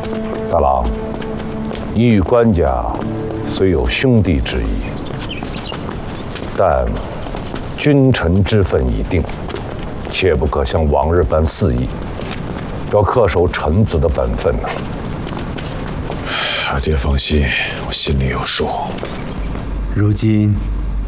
大郎，你与官家虽有兄弟之谊，但君臣之分已定，切不可像往日般肆意，要恪守臣子的本分呐。 二爹放心，我心里有数。 如今